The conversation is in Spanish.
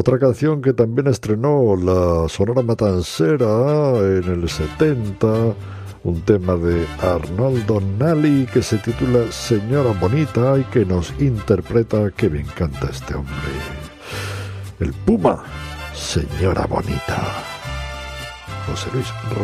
Otra canción que también estrenó la Sonora Matancera en el 70, un tema de Arnoldo Nali que se titula Señora Bonita y que nos interpreta, que me encanta este hombre, el Puma, Señora Bonita, José Luis